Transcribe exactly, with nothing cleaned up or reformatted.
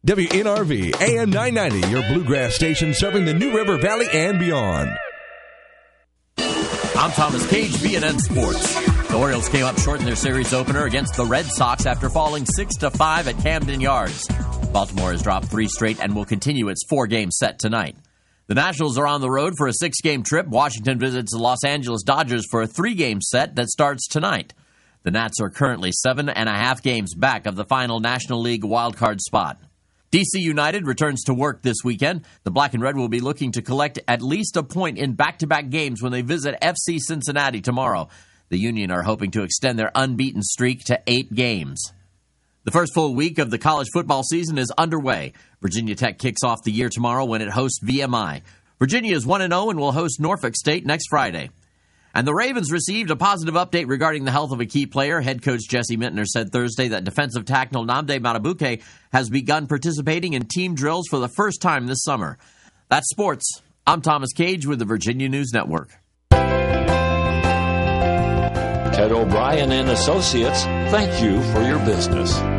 W N R V, A M nine ninety, your bluegrass station serving the New River Valley and beyond. I'm Thomas Cage, B N N Sports. The Orioles came up short in their series opener against the Red Sox after falling six to five at Camden Yards. Baltimore has dropped three straight and will continue its four-game set tonight. The Nationals are on the road for a six-game trip. Washington visits the Los Angeles Dodgers for a three-game set that starts tonight. The Nats are currently seven and a half games back of the final National League wildcard spot. D C United returns to work this weekend. The Black and Red will be looking to collect at least a point in back-to-back games when they visit F C Cincinnati tomorrow. The Union are hoping to extend their unbeaten streak to eight games. The first full week of the college football season is underway. Virginia Tech kicks off the year tomorrow when it hosts V M I. Virginia is one and oh and will host Norfolk State next Friday. And the Ravens received a positive update regarding the health of a key player. Head coach Jesse Mintner said Thursday that defensive tackle Nnamdi Matabuke has begun participating in team drills for the first time this summer. That's sports. I'm Thomas Cage with the Virginia News Network. Ted O'Brien and Associates, thank you for your business.